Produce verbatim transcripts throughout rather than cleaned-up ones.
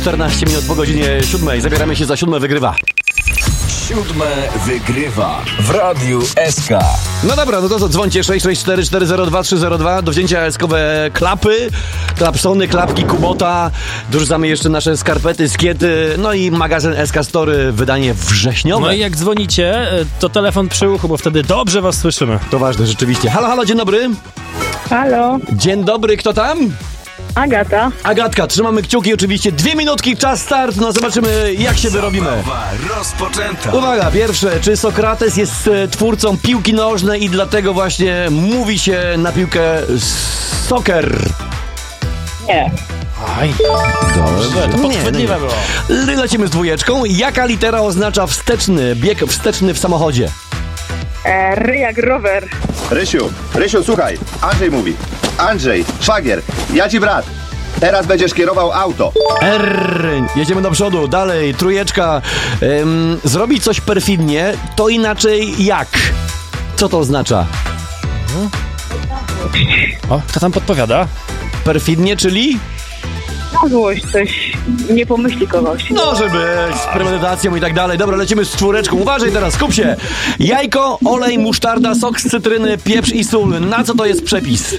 czternaście minut po godzinie siódmej. Zabieramy się za siódme wygrywa. Siódme wygrywa w Radiu S K. No dobra, no to co, dzwońcie sześć sześć cztery cztery zero dwa trzy zero dwa do wzięcia eskowe klapy, klapsony, klapki, Kubota. Dorzucamy jeszcze nasze skarpety, skiety, no i magazyn S K Story, wydanie wrześniowe. No i jak dzwonicie, to telefon przy uchu, bo wtedy dobrze was słyszymy. To ważne, rzeczywiście. Halo, halo, dzień dobry. Halo, Dzień dobry, kto tam? Agata. Agatka, trzymamy kciuki, oczywiście dwie minutki, czas start, no zobaczymy jak się wyrobimy. Zabawa rozpoczęta. Uwaga, pierwsze, czy Sokrates jest e, twórcą piłki nożnej i dlatego właśnie mówi się na piłkę soccer? Nie. Aj, dobrze, to podchwytliwe było. L- Lecimy z dwójeczką. Jaka litera oznacza wsteczny, bieg wsteczny w samochodzie? E, ry jak rower. Rysiu, Rysiu, słuchaj, Andrzej mówi. Andrzej, szwagier, ja ci brat. Teraz będziesz kierował auto. R. Jedziemy do przodu, dalej, trójeczka. Ym, zrobić coś perfidnie, to inaczej jak? Co to oznacza? O, kto tam podpowiada? Perfidnie, czyli? Na złość coś nie pomyśli kogoś. No, żeby z premedytacją i tak dalej. Dobra, lecimy z czwóreczką. Uważaj teraz, skup się. Jajko, olej, musztarda, sok z cytryny, pieprz i sól. Na co to jest przepis?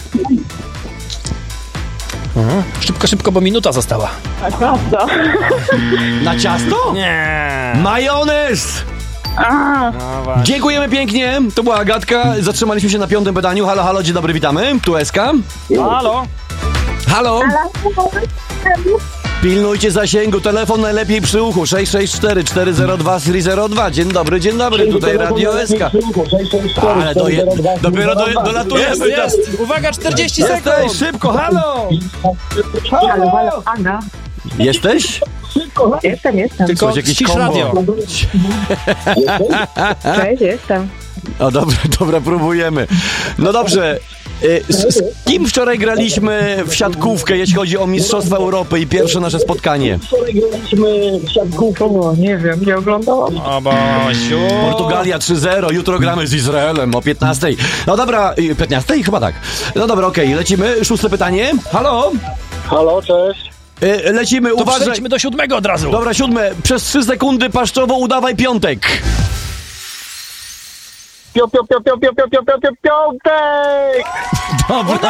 Mhm. Szybko, szybko, bo minuta została. A prawda? Na ciasto? Nie. Majonez! A, No właśnie. Dziękujemy pięknie. To była Agatka. Zatrzymaliśmy się na piątym pytaniu. Halo, halo, dzień dobry, witamy. Tu S K. Halo? Halo? Pilnujcie zasięgu, telefon najlepiej przy uchu. sześć sześć cztery cztery zero dwa trzy zero dwa. Dzień dobry, dzień dobry, tutaj Radio S K. Ale to je, dopiero do, dolatujemy. Jest, jest. Uwaga, czterdzieści Jesteś, sekund. szybko, halo! halo, halo, Aga. Jesteś? Jestem, jestem. Tylko Coś, jakiś ścisz kombo. radio. Cześć, jestem. O, dobra, dobra, próbujemy. No dobrze. y, Z, z kim wczoraj graliśmy w siatkówkę, jeśli chodzi o Mistrzostwa Europy i pierwsze nasze spotkanie? O, nie wiem, nie oglądałam. O Bosiu. Portugalia trzy zero, jutro gramy z Izraelem o piętnastej. No dobra, y, piętnastej? Chyba tak. No dobra, okej, lecimy. Szóste pytanie. Halo? Halo, cześć. Y, Lecimy, To uważaj. przejdźmy do siódmego od razu. Dobra, siódme. Przez trzy sekundy paszczowo udawaj piątek. Pią, pią, pią, pią, pią, pią, pią, pią, pią, piątek! Dobra.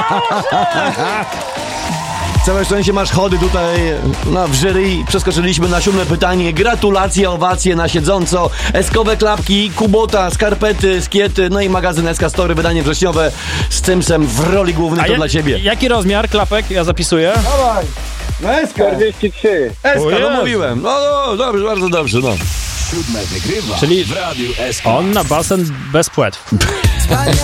Całe szczęście masz chody tutaj no, w jury. Przeskoczyliśmy na siódme pytanie. Gratulacje, owacje na siedząco. Eskowe klapki, Kubota, skarpety, skiety, no i magazyn S K Story, wydanie wrześniowe z Cymsem w roli głównej. To ja- dla ciebie. Jaki rozmiar klapek? Ja zapisuję. No S K. czterdzieści trzy. S K, O no Jezu. mówiłem. No, no dobrze, bardzo dobrze, no. Siódme wygrywa Czyli w Radiu S K. On na basen bez płetw.